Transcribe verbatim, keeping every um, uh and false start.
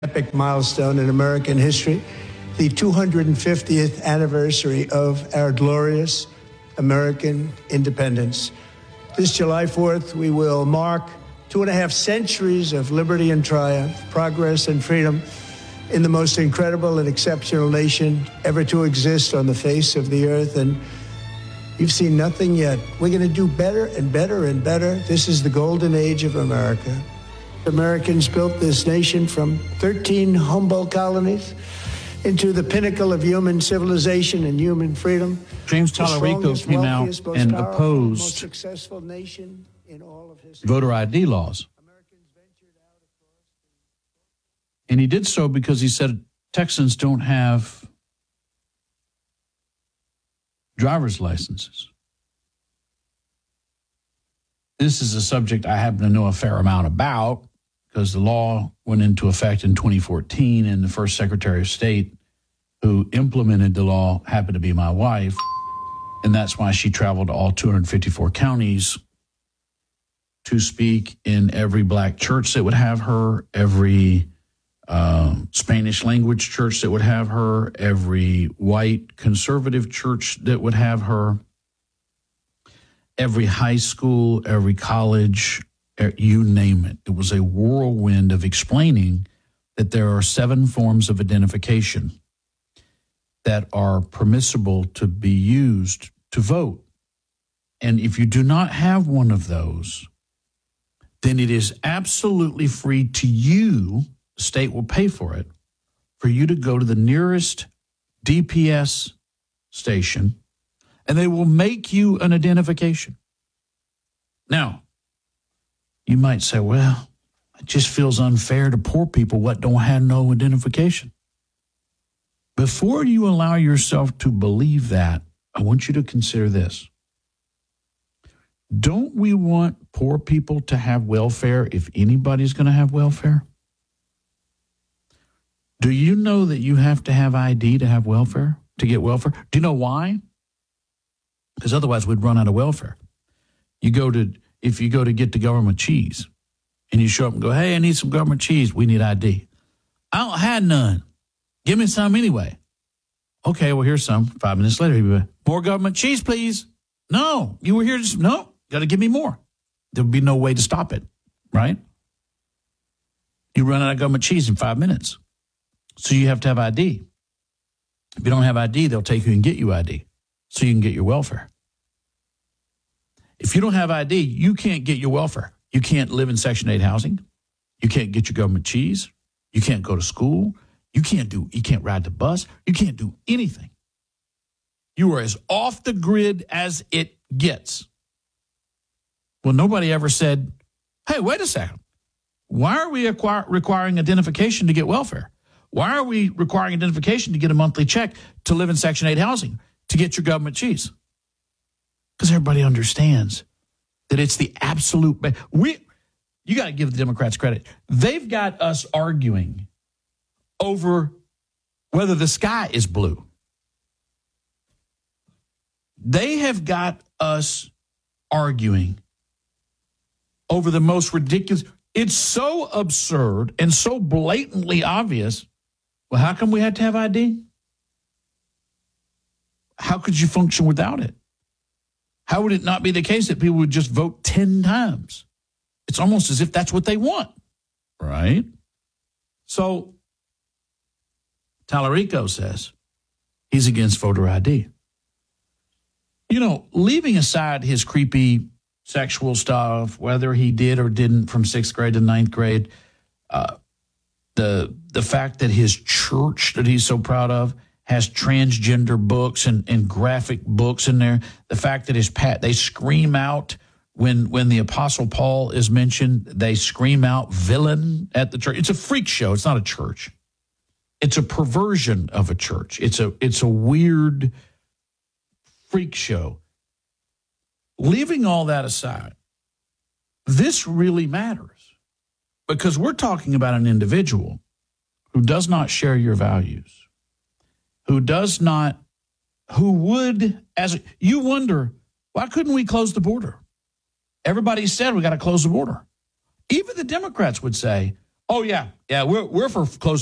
Epic milestone in American history, the two hundred fiftieth anniversary of our glorious American independence. This July fourth, we will mark two and a half centuries of liberty and triumph, progress and freedom in the most incredible and exceptional nation ever to exist on the face of the earth. And you've seen nothing yet. We're going to do better and better and better. This is the golden age of America. Americans built this nation from thirteen Humboldt colonies into the pinnacle of human civilization and human freedom. James Tallarico came out and opposed voter I D laws. And he did so because he said Texans don't have driver's licenses. This is a subject I happen to know a fair amount about because the law went into effect in twenty fourteen, and the first Secretary of State who implemented the law happened to be my wife, and that's why she traveled to all two hundred fifty-four counties to speak in every black church that would have her, every uh, Spanish language church that would have her, every white conservative church that would have her, every high school, every college, you name it. It was a whirlwind of explaining that there are seven forms of identification that are permissible to be used to vote. And if you do not have one of those, then it is absolutely free to you, the state will pay for it, for you to go to the nearest D P S station, and they will make you an identification. Now, you might say, well, it just feels unfair to poor people what don't have no identification. Before you allow yourself to believe that, I want you to consider this. Don't we want poor people to have welfare if anybody's going to have welfare? Do you know that you have to have I D to have welfare, to get welfare? Do you know why? Because otherwise we'd run out of welfare. You go to, if you go to get the government cheese and you show up and go, hey, I need some government cheese. We need I D. I don't have none. Give me some anyway. Okay, well, here's some. Five minutes later, you'd be like, more government cheese, please. No, you were here just, no, got to give me more. There would be no way to stop it, right? You run out of government cheese in five minutes. So you have to have I D. If you don't have I D, they'll take you and get you I D so you can get your welfare. If you don't have I D, you can't get your welfare. You can't live in Section eight housing. You can't get your government cheese. You can't go to school. You can't do, you can't ride the bus. You can't do anything. You are as off the grid as it gets. Well, nobody ever said, hey, wait a second. Why are we acquire, requiring identification to get welfare? Why are we requiring identification to get a monthly check to live in Section eight housing, to get your government cheese? Because everybody understands that it's the absolute best. We, you got to give the Democrats credit. They've got us arguing over whether the sky is blue. They have got us arguing over the most ridiculous. It's so absurd and so blatantly obvious. Well, how come we had to have I D? How could you function without it? How would it not be the case that people would just vote ten times? It's almost as if that's what they want, right? So Tallarico says he's against voter I D. You know, leaving aside his creepy sexual stuff, whether he did or didn't from sixth grade to ninth grade, uh, the the fact that his church that he's so proud of has transgender books and, and graphic books in there, the fact that his pat they scream out when when the Apostle Paul is mentioned, they scream out villain at the church. It's a freak show. It's not a church. It's a perversion of a church. It's a it's a weird freak show. Leaving all that aside, this really matters because we're talking about an individual who does not share your values, who does not, who would, as you wonder, why couldn't we close the border? Everybody said we got to close the border. Even the Democrats would say, Oh, yeah. Yeah, we're, we're for close